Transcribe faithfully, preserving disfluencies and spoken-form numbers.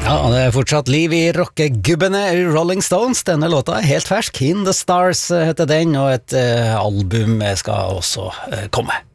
Ja, det er fortsatt liv i rockegubbene Rolling Stones. Denne låta er helt fersk. In the Stars heter den, og et eh, album skal også eh, komme.